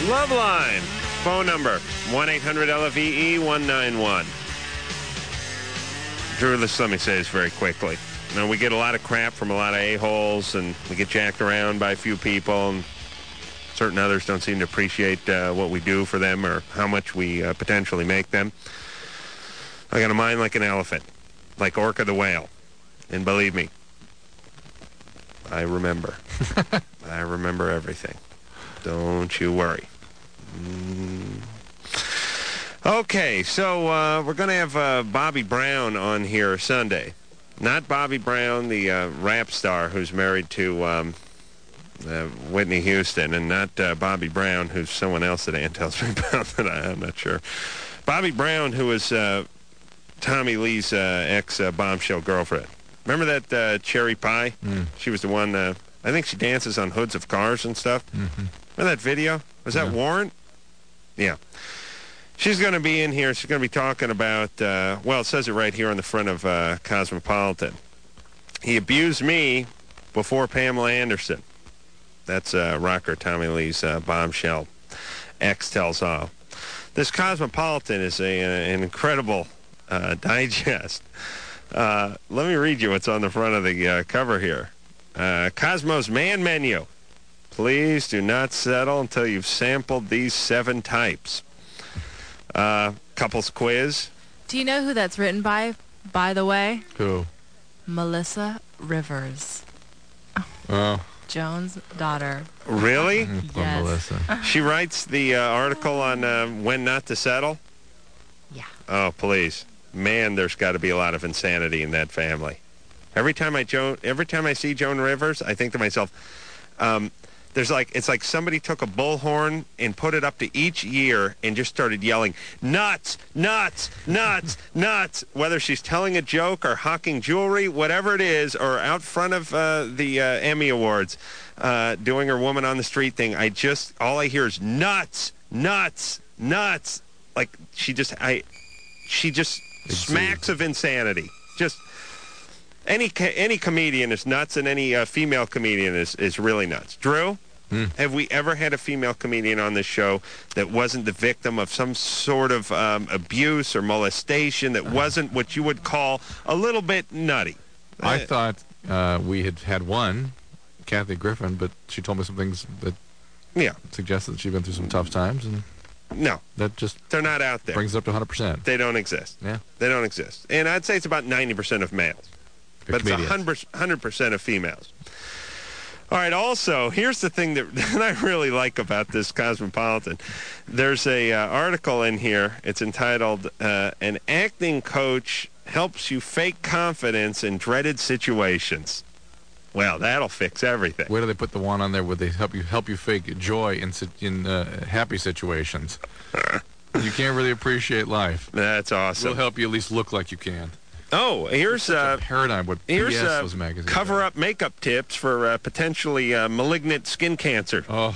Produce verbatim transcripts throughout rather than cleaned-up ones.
Loveline. Phone number, one eight hundred L F E E one nine one. Drew, let's let me say this very quickly. You know, we get a lot of crap from a lot of a-holes, and we get jacked around by a few people, and certain others don't seem to appreciate uh, what we do for them or how much we uh, potentially make them. I got a mind like an elephant, like Orca the whale. And believe me, I remember. I remember everything. Don't you worry. Mm. Okay, so uh, we're going to have uh, Bobby Brown on here Sunday. Not Bobby Brown, the uh, rap star who's married to um, uh, Whitney Houston, and not uh, Bobby Brown, who's someone else that Ann tells me about that I, I'm not sure. Bobby Brown, who was uh, Tommy Lee's uh, ex-bombshell uh, girlfriend. Remember that uh, Cherry Pie? Mm. She was the one, uh, I think she dances on hoods of cars and stuff. Mm-hmm. Remember that video? Was that yeah. Warrant? Yeah. She's going to be in here. She's going to be talking about, uh, well, it says it right here on the front of uh, Cosmopolitan. He abused me before Pamela Anderson. That's uh, rocker Tommy Lee's uh, bombshell. X tells all. This Cosmopolitan is a, an incredible uh, digest. Uh, let me read you what's on the front of the uh, cover here. Uh, Cosmo's Man Menu. Please do not settle until you've sampled these seven types. Uh, couples quiz. Do you know who that's written by, by the way? Who? Melissa Rivers. Oh. Joan's daughter. Really? Poor Yes. Melissa. She writes the uh, article on uh, when not to settle? Yeah. Oh, please. Man, there's got to be a lot of insanity in that family. Every time I Joan, every time I see Joan Rivers, I think to myself, um, there's like it's like somebody took a bullhorn and put it up to each ear and just started yelling, nuts, nuts, nuts, nuts. Whether she's telling a joke or hawking jewelry, whatever it is, or out front of uh, the uh, Emmy Awards, uh, doing her woman on the street thing, I just all I hear is nuts, nuts, nuts. Like she just I, she just smacks of insanity. Just. Any any comedian is nuts, and any uh, female comedian is, is really nuts. Drew, mm. have we ever had a female comedian on this show that wasn't the victim of some sort of um, abuse or molestation that wasn't what you would call a little bit nutty? I Uh, thought uh, we had had one, Kathy Griffin, but she told me some things that Yeah. suggested that she'd been through some tough times, and No, that just they're not out there. brings it up to one hundred percent. They don't exist. Yeah. They don't exist. And I'd say it's about ninety percent of males. But it's one hundred percent of females. All right, also, here's the thing that, that I really like about this Cosmopolitan. There's a uh, article in here. It's entitled, uh, An Acting Coach Helps You Fake Confidence in Dreaded Situations. Well, that'll fix everything. Where do they put the one on there where they help you help you fake joy in si- in uh, happy situations? You can't really appreciate life. That's awesome. We'll help you at least look like you can. Oh, here's uh, a paradigm. What here's P S uh, those magazines cover-up makeup tips for uh, potentially uh, malignant skin cancer. Oh,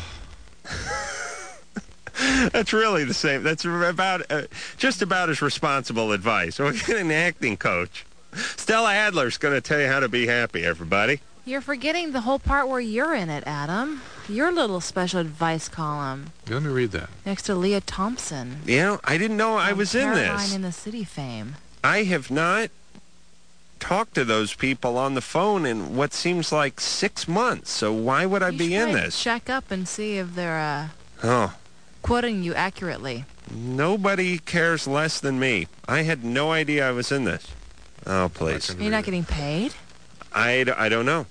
That's really the same. That's about uh, just about as responsible advice. We'll get an acting coach. Stella Adler's going to tell you how to be happy, everybody. You're forgetting the whole part where you're in it, Adam. Your little special advice column let me read that. next to Leah Thompson. You know, I didn't know I from was in Caroline this. in the City fame. I have not talked to those people on the phone in what seems like six months. So why would I You be should in probably this? Check up and see if they're uh, Oh, quoting you accurately. nobody cares less than me. I had no idea I was in this. Oh, please. You're not getting paid? I, d- I don't know.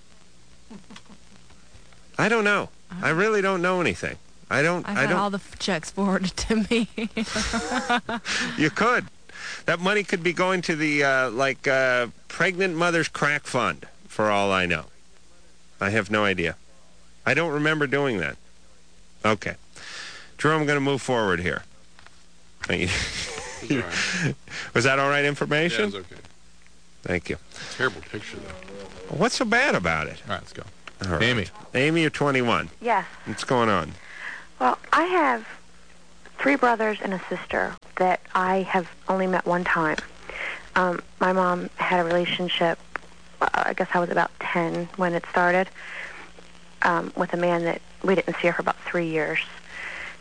I don't know. I really don't know anything. I don't. I've I had don't. all the f- checks forwarded to me. You could. That money could be going to the uh, like uh, pregnant mother's crack fund, for all I know. I have no idea. I don't remember doing that. Okay, Drew, I'm going to move forward here. Thank you. Right. Was that all right information? Yeah, it's okay. Thank you. Terrible picture, though. What's so bad about it? All right, let's go. All right. Amy. Amy, you're twenty-one. Yes. What's going on? Well, I have three brothers and a sister that I have only met one time. Um, my mom had a relationship, uh, I guess I was about ten when it started, um, with a man that we didn't see her for about three years.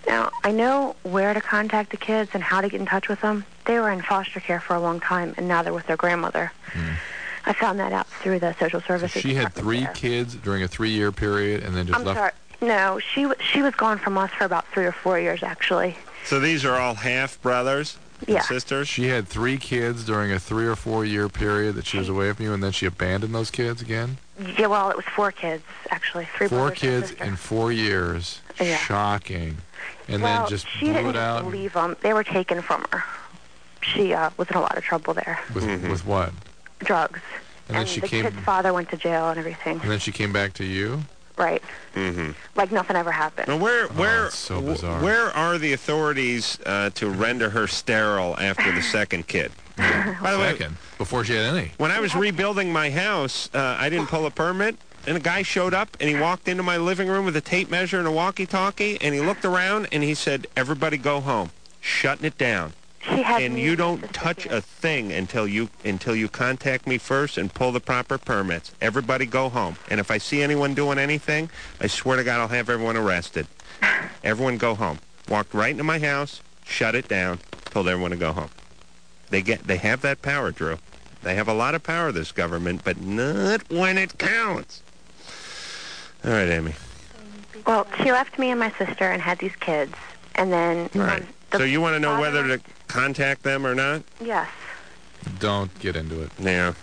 Now, I know where to contact the kids and how to get in touch with them. They were in foster care for a long time, and now they're with their grandmother. Mm. I found that out through the social So services. she had department three there. kids during a three-year period, and then just I'm left. sorry. No, she w- she was gone from us for about three or four years, actually. So these are all half brothers and Yeah. sisters? She had three kids during a three or four-year period that she was away from you, and then she abandoned those kids again. Yeah, well, it was four kids, actually. Three Four brothers and a kids sister. in four years. Yeah. Shocking. And well, then just she blew didn't it out just leave them. They were taken from her. She uh, was in a lot of trouble there. with Mhm. with what? Drugs. And then she the came. kid's father went to jail and everything. And then she came back to you. Right. Mm-hmm. Like nothing ever happened. Now, where, where, it's so wh- bizarre. where are the authorities uh, to render her sterile after the second kid? By the way, Second, before she had any. when I was rebuilding my house, uh, I didn't pull a permit, and a guy showed up, and he walked into my living room with a tape measure and a walkie-talkie, and he looked around, and he said, "Everybody go home. Shutting it down. She had And me you and my don't sister touch here. a thing until you until you contact me first and pull the proper permits. Everybody go home. And if I see anyone doing anything, I swear to God I'll have everyone arrested. Everyone go home." Walked right into my house, shut it down, told everyone to go home. They get they have that power, Drew. They have a lot of power, this government, but not when it counts. All right, Amy. Well, she left me and my sister and had these kids. And then... Right. um, the So you want to know father- whether to contact them or not? Yes. Don't get into it. Yeah.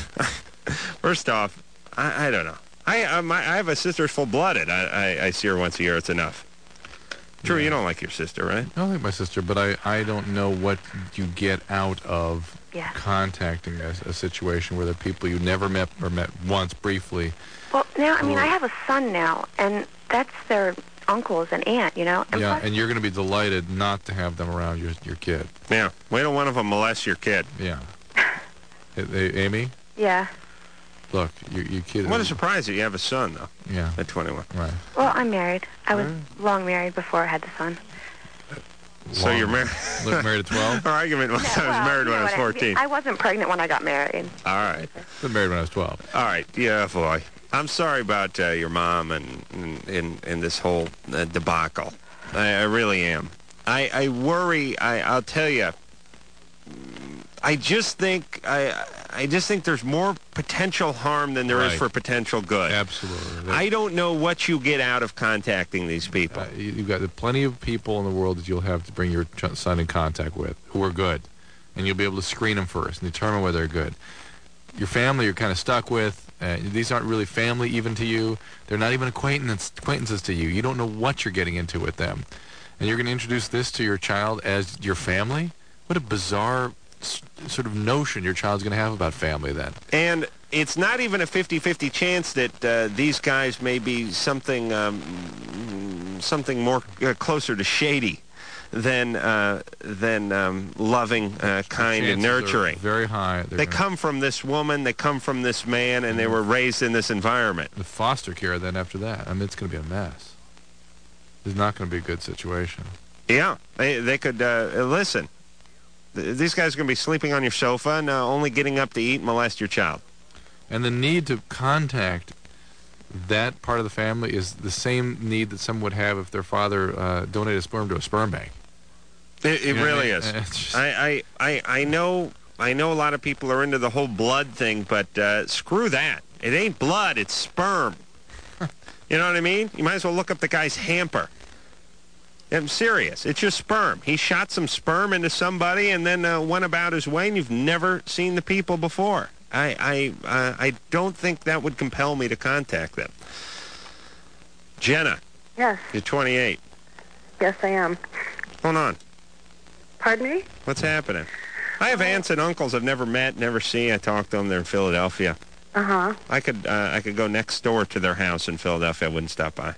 First off, I, I don't know. I uh, my, I have a sister who's full-blooded. I, I I see her once a year. It's enough. Drew, you don't like your sister, right? I don't like my sister, but I, I don't know what you get out of Yeah. contacting a, a situation where there are people you never met or met once briefly. Well, now, I mean, Or- I have a son now, and that's their uncles and aunt, you know? And Yeah, plus, and you're going to be delighted not to have them around your your kid. Yeah. Wait till one of them molests your kid. Yeah. Hey, hey, Amy, yeah. look, your your kid. What a is, surprise that you have a son, though, Yeah, at twenty-one. right. Well, I'm married. I was Alright. long married before I had the son. So Long- you're married. Look, married at twelve. Our argument was I was Well, married you when know I was what fourteen. I wasn't pregnant when I got married. All right. Been married when I was twelve. All right. Yeah, boy. I'm sorry about uh, your mom and and, and, and this whole uh, debacle. I, I really am. I, I worry. I, I'll tell you. I just think I I just think there's more potential harm than there is Right. for potential good. Absolutely. I don't know what you get out of contacting these people. Uh, you- you've got plenty of people in the world that you'll have to bring your ch- son in contact with who are good, and you'll be able to screen them first and determine whether they're good. Your family you're kind of stuck with. Uh, these aren't really family even to you. They're not even acquaintance, acquaintances to you. You don't know what you're getting into with them. And you're going to introduce this to your child as your family? What a bizarre s- sort of notion your child's going to have about family then. And it's not even a fifty-fifty chance that uh, these guys may be something um, something more uh, closer to shady than uh, than um, loving, uh, kind, and Chances are nurturing. very high. They're They gonna- come from this woman, they come from this man, and they were raised in this environment. The foster care then after that. I mean, it's going to be a mess. It's not going to be a good situation. Yeah, they they could uh, listen. Th- These guys are going to be sleeping on your sofa and uh, only getting up to eat and molest your child. And the need to contact that part of the family is the same need that someone would have if their father uh, donated sperm to a sperm bank. It, it You know what I really mean? is. It's just- I, I, I, I know I know a lot of people are into the whole blood thing, but uh, screw that. It ain't blood, it's sperm. You know what I mean? You might as well look up the guy's hamper. I'm serious. It's just sperm. He shot some sperm into somebody and then uh, went about his way, and you've never seen the people before. I, I, uh, I don't think that would compel me to contact them. Jenna, Yes. you're twenty-eight. Yes, I am. Hold on. Pardon me? What's happening? I have aunts and uncles I've never met, never seen. I talked to them. They're in Philadelphia. Uh-huh. I could uh, I could go next door to their house in Philadelphia. I wouldn't stop by.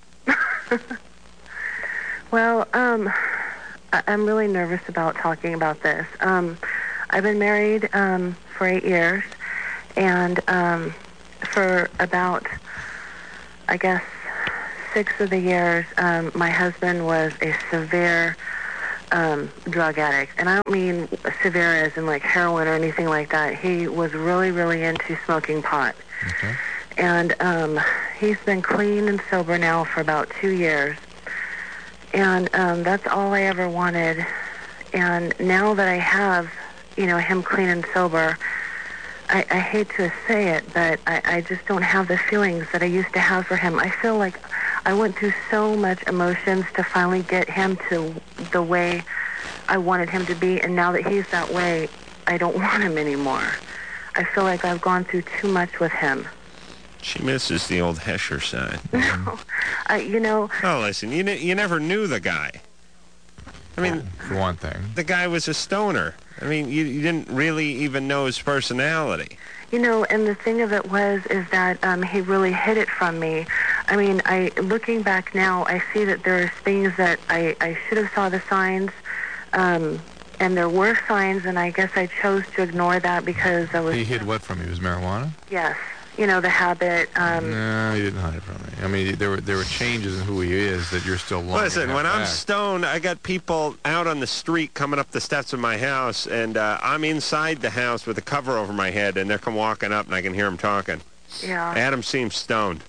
Well, um, I- I'm really nervous about talking about this. Um, I've been married um, for eight years, and um, for about, I guess, six of the years, um, my husband was a severe um, drug addict. And I don't mean severe as in like heroin or anything like that. He was really, really into smoking pot. Okay. And um, he's been clean and sober now for about two years. And um, that's all I ever wanted. And now that I have, you know, him clean and sober, I, I hate to say it, but I, I just don't have the feelings that I used to have for him. I feel like I went through so much emotions to finally get him to the way I wanted him to be, and now that he's that way, I don't want him anymore. I feel like I've gone through too much with him. She misses the old Hesher side. No, I, you know... Oh, listen, you, ne- you never knew the guy. I mean... For one thing. The guy was a stoner. I mean, you, you didn't really even know his personality. You know, and the thing of it was, is that um, he really hid it from me. I mean, I looking back now, I see that there's things that I, I should have saw the signs, um, and there were signs, and I guess I chose to ignore that because I was... He hid what from you? Was marijuana? Yes. You know, the habit. Um, no, he didn't hide it from me. I mean, there were there were changes in who he is that you're still longing Listen, to when have I'm back. stoned, I got people out on the street coming up the steps of my house, and uh, I'm inside the house with a cover over my head, and they're come walking up, and I can hear them talking. Yeah. Adam seems stoned.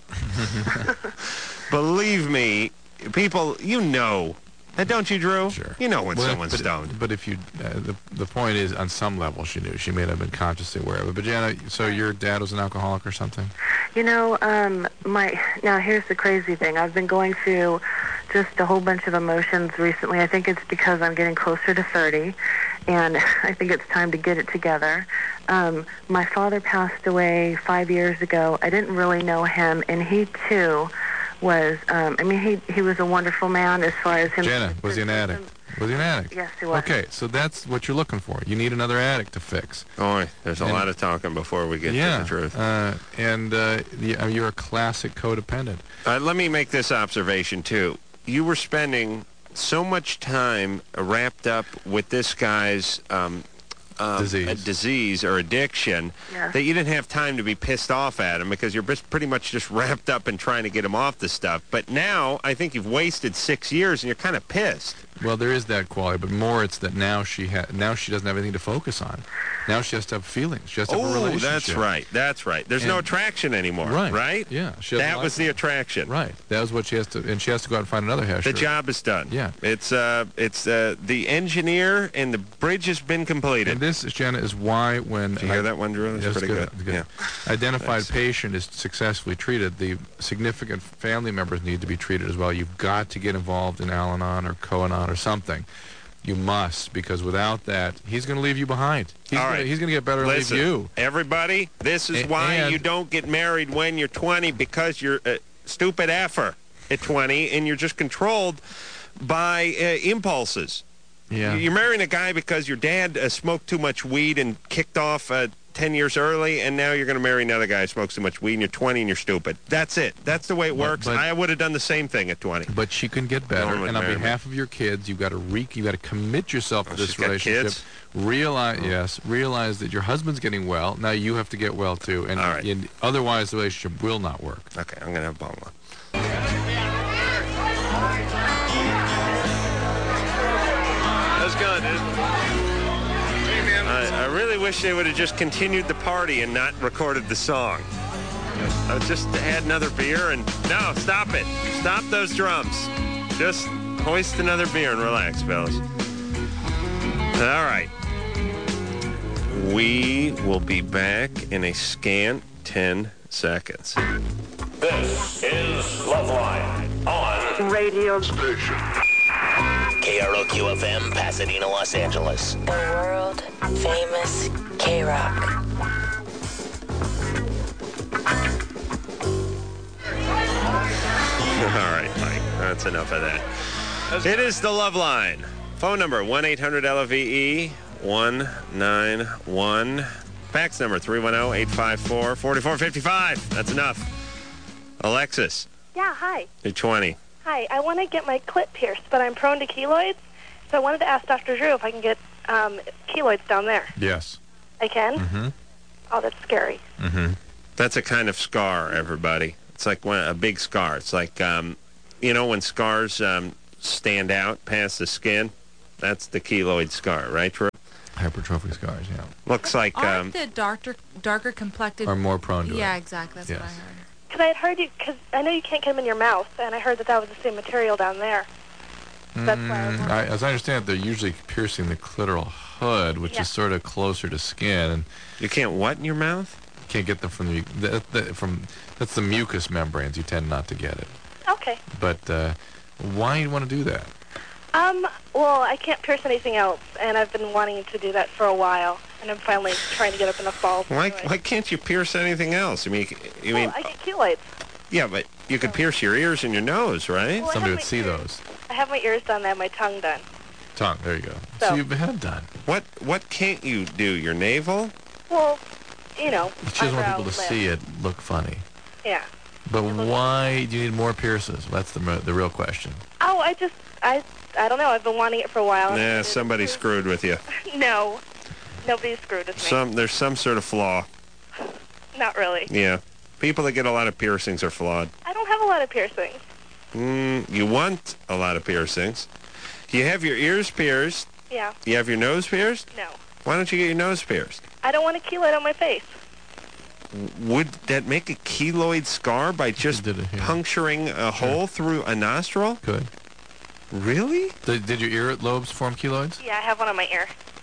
Believe me, people, you know. Uh, don't you, Drew? Sure. You know when Well, someone's but, stoned. But if you, uh, the the point is, on some level, she knew. She may not have been consciously aware of it. But Jana, so your dad was an alcoholic or something? You know, um, my now here's the crazy thing. I've been going through just a whole bunch of emotions recently. I think it's because I'm getting closer to thirty, and I think it's time to get it together. Um, my father passed away five years ago. I didn't really know him, and he too was. Um, I mean, he he was a wonderful man as far as him. Jana, was he an addict? Was he an addict? Yes, he was. Okay, so that's what you're looking for. You need another addict to fix. Oh, there's a And- lot of talking before we get yeah, to the truth. Uh, and uh, the, uh, you're a classic codependent. Uh, let me make this observation, too. You were spending so much time wrapped up with this guy's um, um, Disease. a disease or addiction Yes. that you didn't have time to be pissed off at him because you're just pretty much just wrapped up in trying to get him off the stuff. But now I think you've wasted six years and you're kind of pissed. Well, there is that quality, but more it's that now she ha- now she doesn't have anything to focus on. Now she has to have feelings. She has to have a Oh, relationship. that's right. That's right. There's no And- attraction anymore. Right. Right? Yeah. She has a That lot was of- the attraction. Right. That was what she has to, and she has to go out and find another hasher. The job is done. Yeah. It's uh, it's uh, the engineer and the bridge has been completed. And this, Jenna, is why when Did you hear that one, Drew? That's Yes, pretty good. good. Yeah. Identified Thanks. patient is successfully treated, the significant family members need to be treated as well. You've got to get involved in Al-Anon or Co-Anon or something. You must, because without that, he's going to leave you behind. He's All gonna, right. He's going to get better and Listen, leave you. everybody, this is A- why and- you don't get married when you're twenty, because you're a stupid effer at twenty and you're just controlled by uh, impulses. Yeah. You're marrying a guy because your dad uh, smoked too much weed and kicked off uh, ten years early, and now you're going to marry another guy who smokes too much weed, and you're twenty and you're stupid. That's it. That's the way it But- works. but- I would have done the same thing at twenty. But she can get better, Norman and on married me. behalf of your kids, you've got to re- you've got to commit yourself to Oh, this she's got relationship. kids? Realize, yes, realize that your husband's getting well. Now you have to get well too, and, All right. and otherwise the relationship will not work. Okay, I'm going to have a bong one. That's good, dude. I, I really wish they would have just continued the party and not recorded the song. I would just had another beer and... No, stop it. Stop those drums. Just hoist another beer and relax, fellas. All right. We will be back in a scant ten seconds. This is Loveline on Radio Station. K R O Q F M, Pasadena, Los Angeles. The world famous K-Rock. All right, Mike. That's enough of that. It is the Love Line. Phone number one eight hundred L V E one nine one. Fax number three one zero, eight five four, four four five five. That's enough. Alexis, Yeah, hi. you're twenty. Hi, I want to get my clit pierced, but I'm prone to keloids, so I wanted to ask Doctor Drew if I can get um, keloids down there. Yes. I can? Mm-hmm. Oh, that's scary. Mm-hmm. That's a kind of scar, everybody. It's like one, a big scar. It's like, um, you know, when scars um, stand out past the skin? That's the keloid scar, right, Drew? Hypertrophic scars, yeah. Looks like... Aren't Um, the darker, darker complected... Are more prone to it. Yeah, exactly. That's what I Yes. heard. Because I had heard you, because I know you can't get them in your mouth, and I heard that that was the same material down there. That's why I was Mm, wondering. I, as I understand it, they're usually piercing the clitoral hood, which Yeah. is sort of closer to skin, and You can't what in your mouth? you can't get them from the, the, the from that's the mucous membranes. You tend not to get it. Okay. But uh, why do you want to do that? Um, well, I can't pierce anything else, and I've been wanting to do that for a while, and I'm finally trying to get up enough balls. to Why do it. why can't you pierce anything else? I mean, you Well, mean I get keloids. yeah, but you could pierce your ears and your nose, right? Well, I Somebody have would my see ears- those. I have my ears done. I have my tongue done. Tongue. There you go. So, So- you've had them done. What what can't you do? Your navel? Well, you know. She doesn't want eyebrow, people to lip. see it look funny. Yeah. But why do you need more pierces? That's the mo- the real question. Oh, I just, I, I don't know. I've been wanting it for a while. Nah, somebody screwed with you. No, nobody screwed with me. Some there's some sort of flaw. Not really. Yeah, people that get a lot of piercings are flawed. I don't have a lot of piercings. Mm, you want a lot of piercings. You have your ears pierced. Yeah. You have your nose pierced. No. Why don't you get your nose pierced? I don't want a keloid on my face. Would that make a keloid scar by just did it here. puncturing a hole through a nostril? Good. Really? Did, did your ear lobes form keloids? Yeah, I have one on my ear.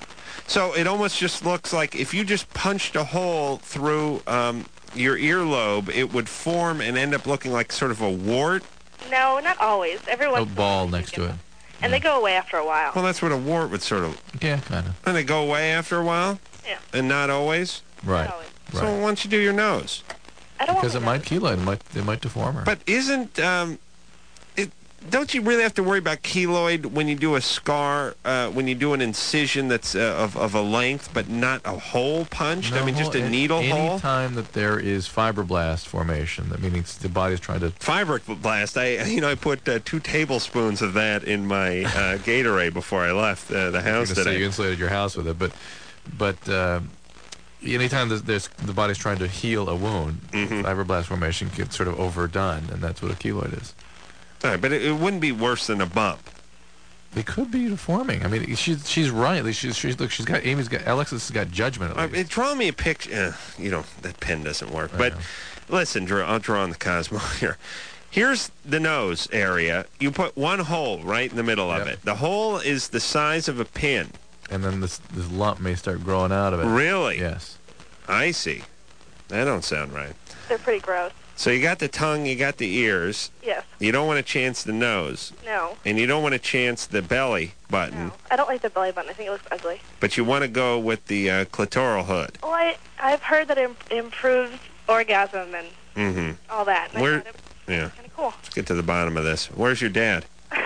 So it almost just looks like if you just punched a hole through um, your earlobe, it would form and end up looking like sort of a wart. No, not always. Every once A in while ball I do next get to it. them. And they go away after a while. Well, that's what a wart would sort of. Yeah, kind of. And they go away after a while, Yeah. and not always. Right. Not always. So Right. why don't you do your nose? I don't Because it want might keloid. It might, it might deform her. But isn't um, it? Don't you really have to worry about keloid when you do a scar, uh, when you do an incision that's uh, of of a length, but not a hole punched? I No, mean, just a any- needle hole. Any time that there is fibroblast formation, that means the body's trying to. Fibroblast. I you know I put uh, two tablespoons of that in my uh, Gatorade before I left uh, the I house was gonna say today. you insulated your house with it, but but uh, anytime there's, there's the body's trying to heal a wound, Mhm. fibroblast formation gets sort of overdone, and that's what a keloid is. All right, but it, it wouldn't be worse than a bump. They could be deforming. I mean, she's she's right. At least she's she's look. She's got Amy's got Alexis has got judgment at Uh, least. it, draw me a picture. Uh, you know that pen doesn't work. I But know. listen, Drew, I'll draw on the Cosmo here. Here's the nose area. You put one hole right in the middle of Yep. it. The hole is the size of a pin. And then this this lump may start growing out of it. Really? Yes. I see. That don't sound right. They're pretty gross. So you got the tongue, you got the ears. Yes. You don't want to chance the nose, No. and you don't want to chance the belly button. No. I don't like the belly button. I think it looks ugly. But you want to go with the uh, clitoral hood. Well, I, I've heard that it im- improves orgasm and Mm-hmm. all that. And Where- I thought it Yeah. was kind of cool. Let's get to the bottom of this. Where's your dad?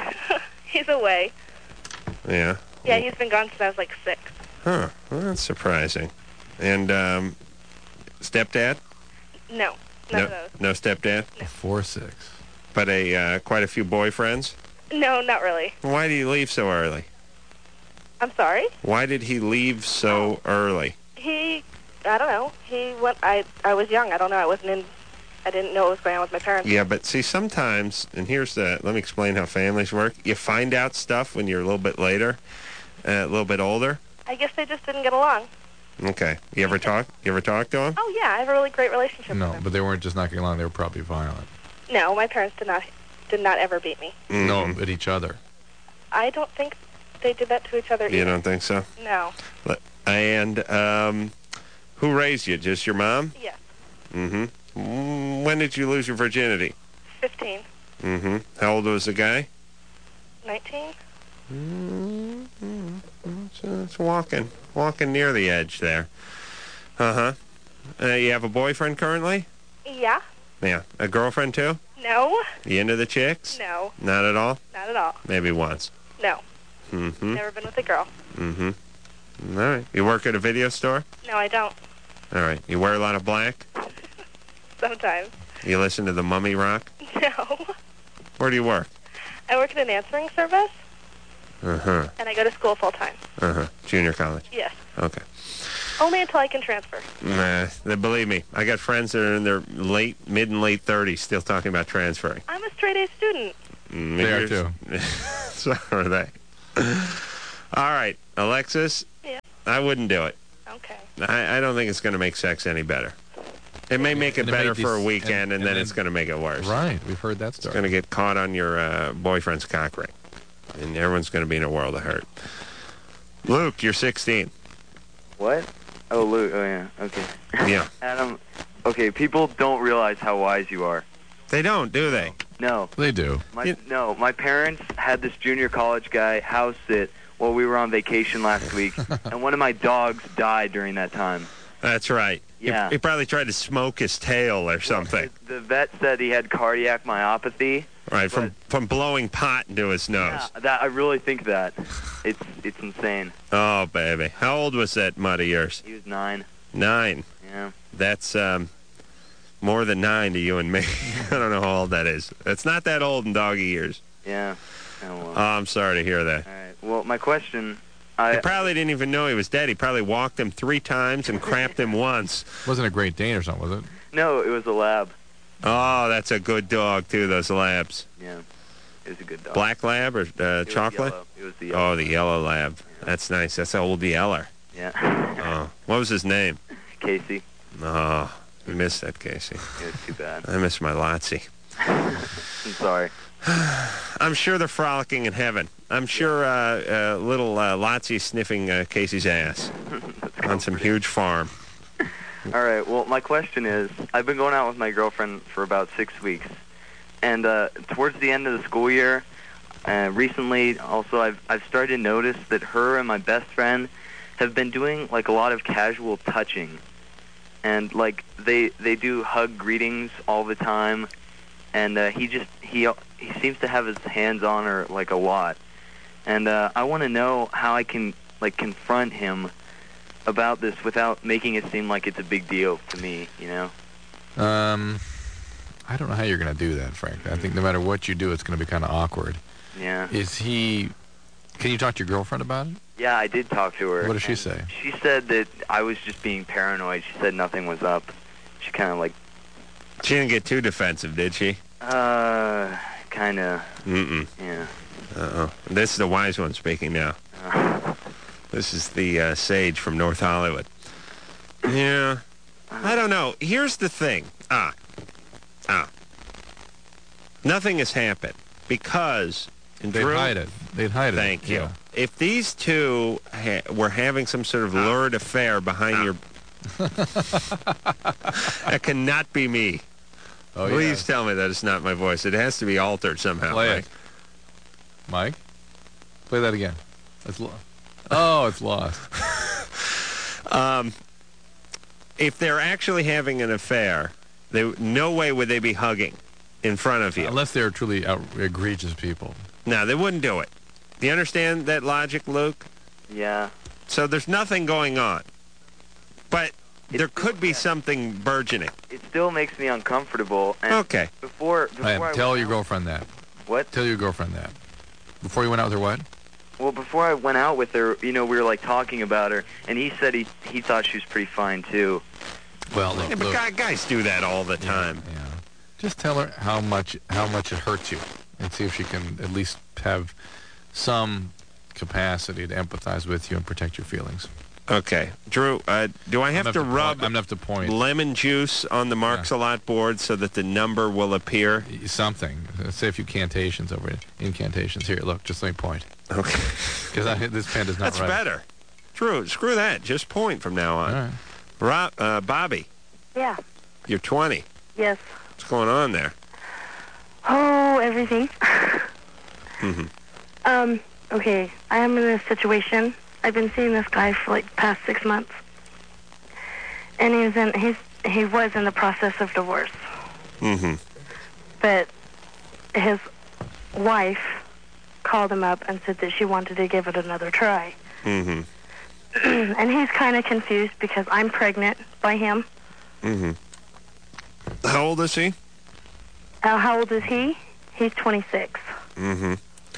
He's away. Yeah. Yeah, he's been gone since I was like six. Huh. Well, that's surprising. And um, stepdad? No. None no, of those. no stepdad. Four six. But a uh, quite a few boyfriends. No, not really. Why did he leave so early? I'm sorry. Why did he leave so early? He, I don't know. He went. I I was young. I don't know. I wasn't in. I didn't know what was going on with my parents. Yeah, but see, sometimes, and here's the. Let me explain how families work. You find out stuff when you're a little bit later, uh, a little bit older. I guess they just didn't get along. Okay. You ever talk? You ever talk to him? Oh yeah, I have a really great relationship No, with him. but they weren't just not getting along. They were probably violent. No, my parents did not did not ever beat me. No, Mhm. at each other. I don't think they did that to each other You either. don't think so? No. And um, who raised you? Just your mom? Yes. Mm-hmm. Mm, when did you lose your virginity? Fifteen. Mm-hmm. How old was the guy? Nineteen. Mm-hmm. It's, uh, it's walking, walking near the edge there. Uh-huh. Uh, you have a boyfriend currently? Yeah. Yeah. A girlfriend too? No. You into the chicks? No. Not at all? Not at all. Maybe once. No. Mm-hmm. Never been with a girl. Mm-hmm. All right. You work at a video store? No, I don't. All right. You wear a lot of black? Sometimes. You listen to the Mummy Rock? No. Where do you work? I work at an answering service, Uh-huh. and I go to school full time. Uh-huh. Junior college. Yes. Okay. Only until I can transfer. Nah, they- believe me, I got friends that are in their late, mid and late thirties still talking about transferring. I'm a straight A student. Mm, They are yours- So are they. All right, Alexis. Yeah. I wouldn't do it. Okay. I, I don't think it's going to make sex any better. It may make it And it may better for a dis- weekend, and- and, and then, then- it's going to make it worse. Right. We've heard that It's story. going to get caught on your uh, boyfriend's cock ring. and everyone's going to be in a world of hurt. Luke, you're sixteen. What? Oh, Luke. Oh, yeah. Okay. Yeah. Adam, okay, people don't realize how wise you are. They don't, do they? No. They do. My, You- no, my parents had this junior college guy house sit while we were on vacation last week, and one of my dogs died during that time. That's right. He- Yeah. He, probably tried to smoke his tail or something. The, the vet said he had cardiac myopathy. Right, from, from blowing pot into his nose. Yeah, that I really think that. It's it's insane. Oh, baby. How old was that mutt of yours? He was nine. Nine. Yeah. That's um, more than nine to you and me. I don't know how old that is. That's not that old in doggy years. Yeah. Oh, well. Oh, I'm sorry to hear that. All right. Well, my question. He I probably didn't even know he was dead. He probably walked him three times and crapped him once. Wasn't a Great Dane or something, was it? no, it was a lab. Oh, that's a good dog, too, those labs. Yeah. It was a good dog. Black lab or uh, It was chocolate? yellow. It was the yellow. Oh, the yellow lab. That's nice. That's old Yeller. Yeah. Oh, what was his name? Casey. Oh, I miss that, Casey. It was too bad. I miss my Lotsie. I'm sorry. I'm sure they're frolicking in heaven. I'm sure uh, uh, little uh, Lotsie sniffing uh, Casey's ass on some huge farm. All right. Well, my question is, I've been going out with my girlfriend for about six weeks, and uh, towards the end of the school year, uh, recently also I've I've started to notice that her and my best friend have been doing like a lot of casual touching, and like they they do hug greetings all the time, and uh, he just he he seems to have his hands on her like a lot, and uh, I want to know how I can like confront him about this without making it seem like it's a big deal to me, you know? Um, I don't know how you're going to do that, frankly. I think no matter what you do, it's going to be kind of awkward. Yeah. Is he... Can you talk to your girlfriend about it? Yeah, I did talk to her. What did she and say? She said that I was just being paranoid. She said nothing was up. She kind of like, She didn't get too defensive, did she? uh, kind of, Mm-mm. yeah. Uh-oh. This is the wise one speaking now. Uh, This is the uh, sage from North Hollywood. Yeah. I don't know. Here's the thing. Ah. Ah. Nothing has happened because... They'd Drew, hide it. They'd hide it. Thank you. Yeah. If these two ha- were having some sort of lurid affair behind your... That cannot be me. Oh, Please yeah. tell me that it's not my voice. It has to be altered somehow. Play right? it. Mike? Play that again. It's lo- oh, it's lost. Um, if they're actually having an affair, they, no way would they be hugging in front of you. Unless they're truly out- egregious people. No, they wouldn't do it. Do you understand that logic, Luke? yeah. So there's nothing going on. But there It's- could be something burgeoning. It still makes me uncomfortable. And Okay. Before, before I I tell went your out- girlfriend that. What? Tell your girlfriend that. Before you went out with her, what? Well, before I went out with her, you know, we were like talking about her, and he said he he thought she was pretty fine too. Well, Yeah, look, but look. guy- guys do that all the time. Yeah. Just tell her how much how much it hurts you, and see if she can at least have some capacity to empathize with you and protect your feelings. Okay. Drew, uh, do I have I'm to enough rub point, I'm enough to point lemon juice on the Marks a Lot board so that the number will appear? something. Say a few cantations over it. Incantations. Here, look. Just let me point. Okay. Because this pen does not That's write. better. Drew, screw that. Just point from now on. All right. Rob, uh, Bobby, Yeah. you're twenty. Yes. What's going on there? Oh, everything. Mm-hmm. Um, okay, I am in a situation. I've been seeing this guy for like the past six months. And he's in he's he was in the process of divorce. Mm-hmm. But his wife called him up and said that she wanted to give it another try. Mm-hmm. And he's kind of confused because I'm pregnant by him. Mm-hmm. How old is he? Uh, how old is he? He's twenty-six. Mm-hmm.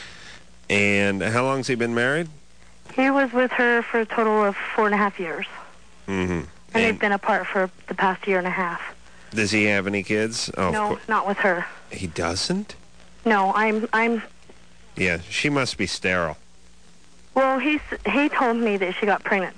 And how long's he been married? He was with her for a total of four and a half years. Mm-hmm. And, they've been apart for the past year and a half. Does he have any kids? Oh, of No, course. not with her. He doesn't? No, I'm, I'm, Yeah, she must be sterile. well, he's, he told me that she got pregnant